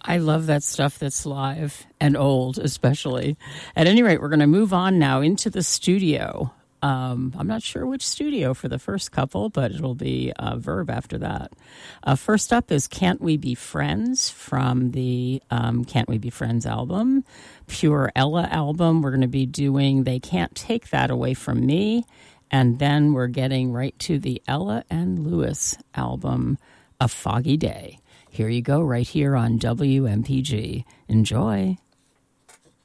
I love that stuff that's live and old, especially. At any rate, we're going to move on now into the studio. I'm not sure which studio for the first couple, but it'll be Verve after that. First up is Can't We Be Friends from the Can't We Be Friends album, Pure Ella album. We're going to be doing They Can't Take That Away From Me. And then we're getting right to the Ella and Lewis album, A Foggy Day. Here you go, right here on WMPG. Enjoy.